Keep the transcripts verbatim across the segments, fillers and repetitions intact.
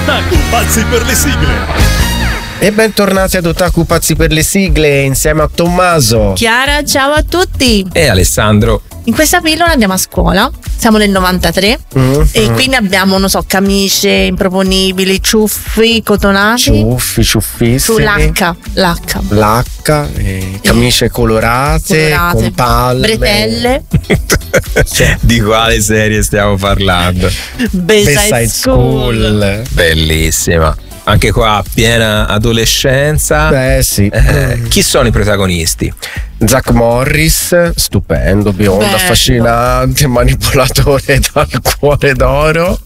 Otaku pazzi per le sigle. E bentornati ad Otaku pazzi per le sigle insieme a Tommaso, Chiara, ciao a tutti. E Alessandro. In questa pillola andiamo a scuola, siamo nel novantatré mm-hmm. e quindi abbiamo, non so, camicie improponibili, ciuffi, cotonati. Ciuffi, ciuffissimi. Su l'H, l'H. L'H, eh, camicie colorate, colorate, con palme. Bretelle. Cioè, di quale serie stiamo parlando? Bayside School. School. Bellissima. Anche qua piena adolescenza. Beh sì. Eh, chi sono i protagonisti? Zach Morris, stupendo, biondo, Bello. affascinante, manipolatore dal cuore d'oro.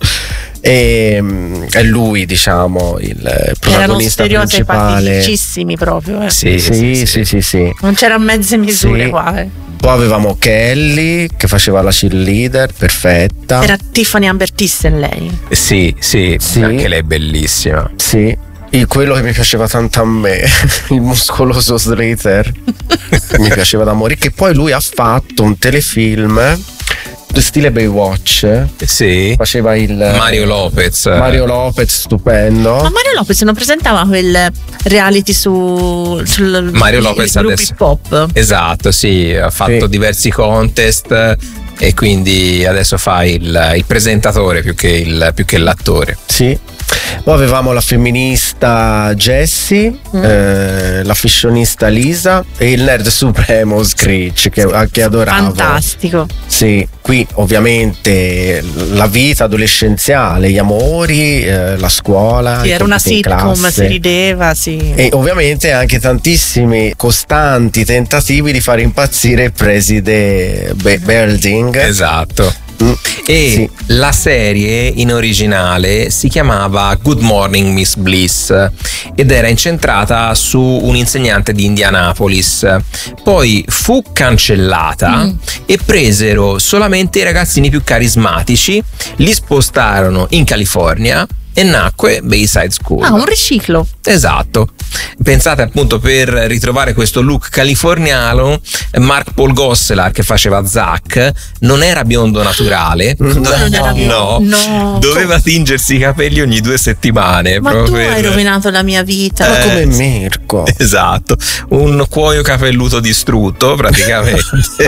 E mm, è lui, diciamo, il protagonista Erano principale. stereotipaticissimi proprio. Eh. Sì, Sì, sì, sì, sì, sì. Non c'era mezze misure Sì. qua. Eh. Poi avevamo Kelly che faceva la cheerleader, perfetta. Era Tiffany Amber Thyssen lei. Sì, sì, Sì. anche lei è bellissima. Sì. Il- quello che mi piaceva tanto a me, il muscoloso Slater, mi piaceva da morire. Che poi lui ha fatto un telefilm stile Baywatch. Sì. Faceva il Mario Lopez. Mario Lopez, stupendo. Ma Mario Lopez non presentava quel reality su sul Mario Lopez gruppi adesso. pop. Esatto, sì, ha fatto Sì. diversi contest e quindi adesso fa il, il presentatore più che, il, più che l'attore. Sì. Poi avevamo la femminista Jessie, Mm. eh, la fashionista Lisa e il nerd supremo Screech che, che adoravo. Fantastico. Sì, qui ovviamente la vita adolescenziale, gli amori, eh, la scuola. Sì, i era una compiti in sitcom, classe. si rideva, sì. E ovviamente anche tantissimi costanti tentativi di far impazzire il preside Be- Belding. Esatto. Mm, E sì. la serie in originale si chiamava Good Morning Miss Bliss ed era incentrata su un insegnante di Indianapolis. Poi fu cancellata Mm. e presero solamente i ragazzini più carismatici, li spostarono in California e nacque Bayside School. Ah, un riciclo. Esatto. Pensate appunto, per ritrovare questo look californiano, Mark Paul Gosselaar che faceva Zack non era biondo naturale. Come non era biondo? No. No. Doveva tingersi i capelli ogni due settimane. Ma proprio tu per- hai rovinato la mia vita. Ma Eh, come sì. Mirko. Esatto, un cuoio capelluto distrutto praticamente.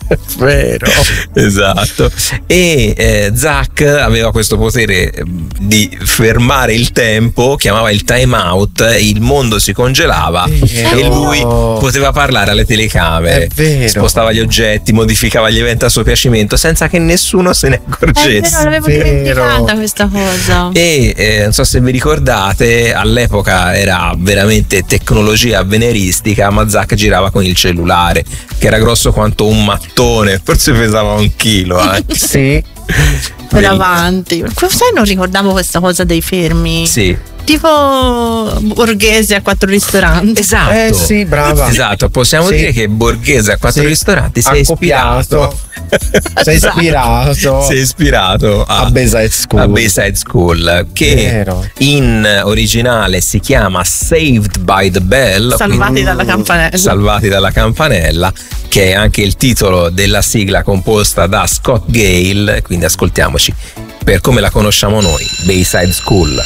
Vero. Esatto. E eh, Zack aveva questo potere eh, di fermare il tempo, chiamava il time out, il mondo si congelava Vero. e lui poteva parlare alle telecamere, È vero. spostava gli oggetti, modificava gli eventi a suo piacimento senza che nessuno se ne È vero, accorgesse. l'avevo Vero. dimenticata questa cosa. E eh, non so se vi ricordate, all'epoca era veramente tecnologia avveniristica, ma Zack girava con il cellulare che era grosso quanto un mattone, forse pesava un chilo anche. Sì. Per avanti. Sai, non ricordavo questa cosa dei fermi. Sì, Tipo Borghese a quattro ristoranti. esatto. Eh sì, brava. Esatto, possiamo Sì. dire che Borghese a quattro Sì. ristoranti si Ha è ispirato. copiato. Sei ispirato Si è ispirato a, a Bayside School. a Bayside School, che Vero. in originale si chiama Saved by the Bell, Salvati quindi dalla campanella. Salvati dalla campanella, che è anche il titolo della sigla composta da Scott Gale, quindi ascoltiamoci per come la conosciamo noi, Bayside School.